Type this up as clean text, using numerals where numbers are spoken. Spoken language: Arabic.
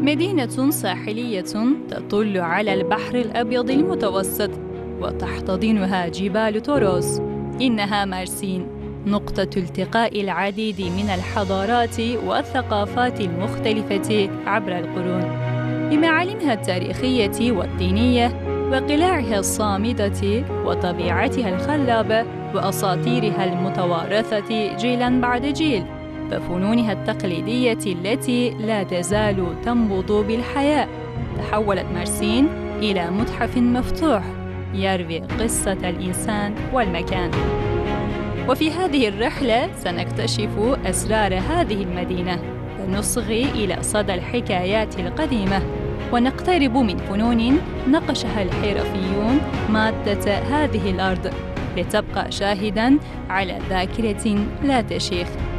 مدينة ساحلية تطل على البحر الأبيض المتوسط وتحتضنها جبال توروس. إنها مرسين، نقطة التقاء العديد من الحضارات والثقافات المختلفة عبر القرون، بمعالمها التاريخية والدينية وقلاعها الصامدة وطبيعتها الخلابة وأساطيرها المتوارثة جيلاً بعد جيل، وفنونها التقليدية التي لا تزال تنبض بالحياة. تحولت مرسين إلى متحف مفتوح يروي قصة الإنسان والمكان. وفي هذه الرحلة سنكتشف أسرار هذه المدينة ونصغي إلى صدى الحكايات القديمة، ونقترب من فنون نقشها الحرفيون مادة هذه الأرض لتبقى شاهداً على ذاكرة لا تشيخ.